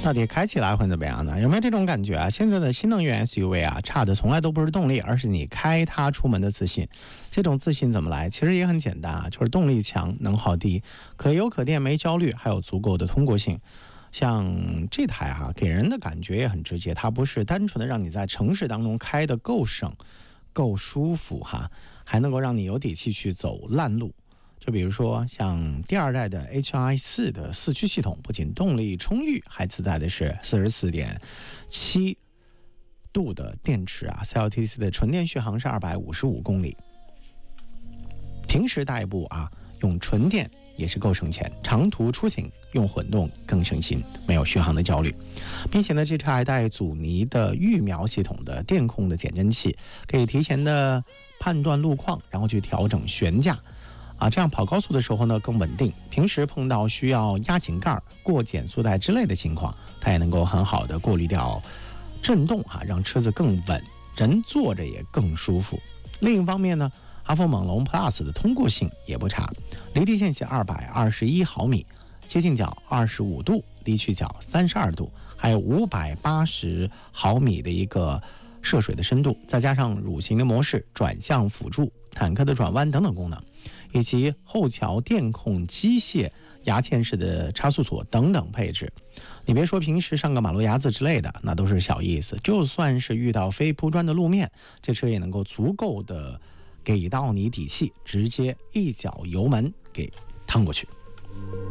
到底开起来会怎么样呢？有没有这种感觉啊？现在的新能源 SUV 啊，差的从来都不是动力，而是你开它出门的自信。这种自信怎么来？其实也很简单啊，就是动力强、能耗低、可油可电、没焦虑，还有足够的通过性。像这台给人的感觉也很直接，它不是单纯的让你在城市当中开得够省、够舒服还能够让你有底气去走烂路。就比如说像第二代的 HI4 的四驱系统，不仅动力充裕，还自带的是 44.7 度的电池CLTC 的纯电续航是255公里。平时代步用纯电也是够省钱，长途出行用混动更省心，没有续航的焦虑。并且呢，这车还带阻尼的预瞄系统的电控的减震器，可以提前的判断路况，然后去调整悬架这样跑高速的时候呢更稳定。平时碰到需要压井盖、过减速带之类的情况，它也能够很好的过滤掉震动让车子更稳，人坐着也更舒服。另一方面呢，哈弗猛龙 Plus 的通过性也不差，离地间隙221毫米，接近角25度，离去角32度，还有580毫米的一个涉水的深度，再加上蠕行的模式、转向辅助、坦克的转弯等等功能，以及后桥电控机械牙嵌式的差速锁等等配置。你别说平时上个马路牙子之类的，那都是小意思，就算是遇到非铺砖的路面，这车也能够足够的给到你底气，直接一脚油门给趟过去。